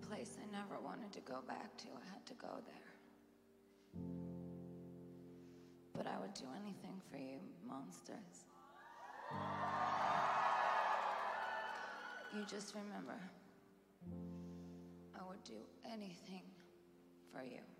place I never wanted to go back to. I had to go there. But I would do anything for you, monsters. You just remember, I would do anything for you.